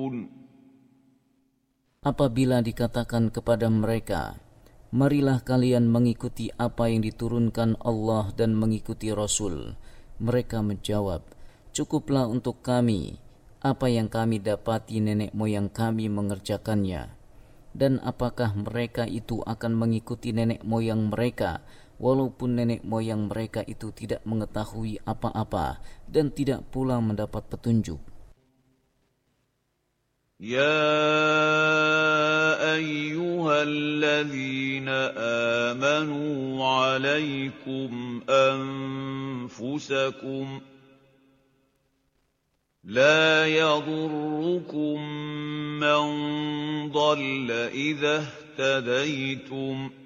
Apabila dikatakan kepada mereka, marilah kalian mengikuti apa yang diturunkan Allah dan mengikuti Rasul, mereka menjawab, cukuplah untuk kami apa yang kami dapati nenek moyang kami mengerjakannya. Dan apakah mereka itu akan mengikuti nenek moyang mereka, walaupun nenek moyang mereka itu tidak mengetahui apa-apa dan tidak pula mendapat petunjuk. يا أيها الذين آمنوا عليكم أنفسكم لا يضركم من ضل إذا اهتديتم